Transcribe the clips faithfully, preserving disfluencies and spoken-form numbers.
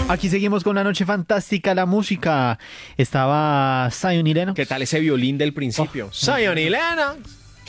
Aquí seguimos con la noche fantástica, la música. Estaba Zion y Lennox. ¿Qué tal ese violín del principio? Oh. Zion y Lennox.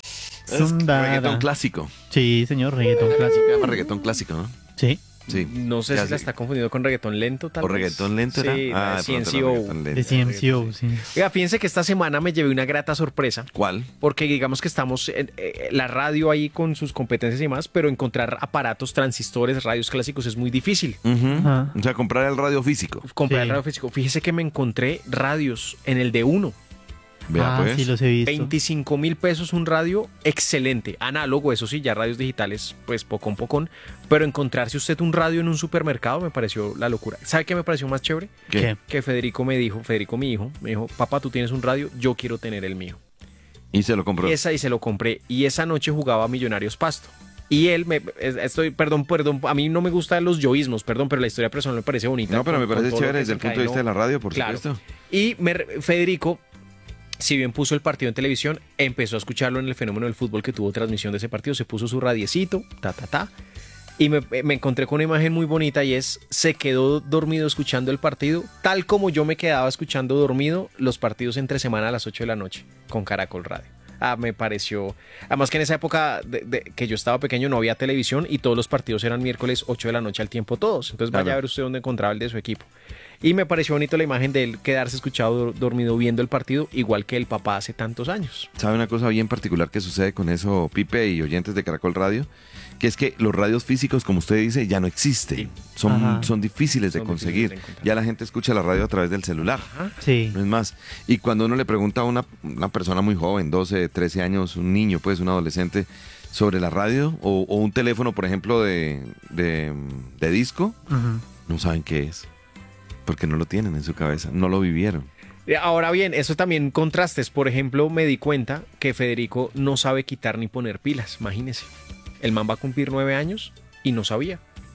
Es reggaetón clásico. Sí, señor, reggaetón clásico. Se llama reggaetón clásico, ¿no? Sí. Sí. No sé Ya si sé. la está confundiendo con reggaetón lento, tal ¿O vez. reggaetón lento era? Sí, Ah, la de C N pronto C era O. reggaetón lento. De C M C O, sí. Oiga, fíjense que esta semana me llevé una grata sorpresa. ¿Cuál? Porque digamos que estamos en eh, la radio ahí con sus competencias y más, pero encontrar aparatos, transistores, radios clásicos es muy difícil. Ujú. Ajá. O sea, comprar el radio físico. Comprar Sí. el radio físico. Fíjese que me encontré radios en el de uno. Vea, ah, pues. sí, los he visto. veinticinco mil pesos un radio excelente, análogo, eso sí, ya radios digitales, pues pocón pocón, pero encontrarse usted un radio en un supermercado me pareció la locura. ¿Sabe qué me pareció más chévere? ¿Qué? ¿Qué? Que Federico me dijo, Federico mi hijo, me dijo, papá, tú tienes un radio, yo quiero tener el mío. Y se lo compró. Y esa y se lo compré, y esa noche jugaba Millonarios Pasto. Y él, me, es- estoy, perdón, perdón, a mí no me gustan los yoísmos, perdón, pero la historia personal me parece bonita. No, pero con- me con parece todo lo chévere que desde el punto de desencadenó. vista de la radio, por Claro. supuesto. Y me- Federico, si bien puso el partido en televisión, empezó a escucharlo en el fenómeno del fútbol que tuvo transmisión de ese partido, se puso su radiecito, ta, ta, ta, y me, me encontré con una imagen muy bonita y es, se quedó dormido escuchando el partido, tal como yo me quedaba escuchando dormido los partidos entre semana a las ocho de la noche, con Caracol Radio. Ah, me pareció, además que en esa época de, de- que yo estaba pequeño no había televisión y todos los partidos eran miércoles ocho de la noche al tiempo todos, entonces vaya Claro. a ver usted dónde encontraba el de su equipo. Y me pareció bonito la imagen de él quedarse escuchado dormido viendo el partido, igual que el papá hace tantos años. ¿Sabe una cosa bien particular que sucede con eso, Pipe y oyentes de Caracol Radio? Que es que los radios físicos, como usted dice, ya no existen. Sí. Son, Ajá. son difíciles de Son conseguir. difíciles de encontrar. Ya la gente escucha la radio a través del celular. Ajá. Sí. No es más. Y cuando uno le pregunta a una, una persona muy joven, doce, trece años, un niño, pues un adolescente, sobre la radio o, o un teléfono, por ejemplo, de, de, de disco, Ujú. no saben qué es. Porque no lo tienen en su cabeza, no lo vivieron. Eh, Ahora bien, eso también contrastes. Por ejemplo, me di cuenta que Federico no sabe quitar ni poner pilas, imagínese. El man va a cumplir nueve años y no sabía.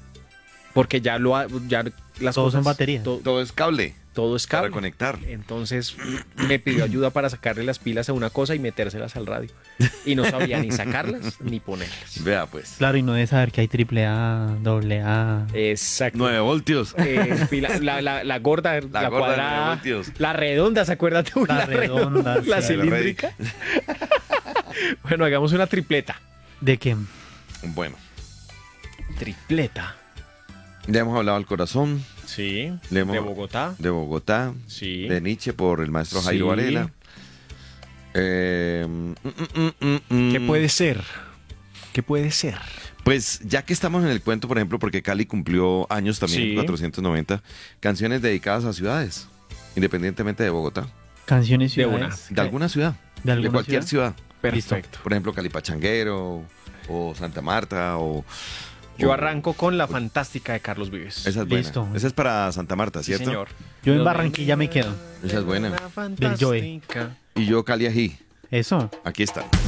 Porque ya lo ha, ya las Todos son cosas- baterías. to- Todo es cable todo es para cable. conectar. Entonces me pidió ayuda para sacarle las pilas a una cosa y metérselas al radio. Y no sabía ni sacarlas ni ponerlas. Vea pues. Claro, y no debe saber que hay triple A, doble A. Exacto. nueve voltios. Eh, pila- la, la- la gorda, la, La gorda de cuadrada, nueve voltios. la redonda, ¿se acuerda tú? La redonda, la sí. cilíndrica. Bueno, hagamos una tripleta. ¿De qué? Bueno, Tripleta. ya hemos hablado del corazón, Sí. Le hemos- De Bogotá. de Bogotá, Sí. de Nietzsche por el maestro Jairo Sí. Varela. Eh, mm, mm, mm, mm, ¿Qué mm. puede ser? ¿Qué puede ser? Pues ya que estamos en el cuento, por ejemplo, porque Cali cumplió años también, Sí. cuatrocientos noventa, canciones dedicadas a ciudades, independientemente de Bogotá, Canciones De ciudades. de alguna ciudad, ¿De alguna cualquier ciudad? Perfecto. Por ejemplo, Cali Pachanguero, o Santa Marta, o... Yo o- arranco con la fantástica de Carlos Vives. Esa es buena. Listo. Esa es para Santa Marta, Sí, ¿cierto? señor. Yo en Lo Barranquilla de- me quedo. Esa es buena. La Del Joe. fantástica. Y yo Cali Ají. Eso. Aquí está.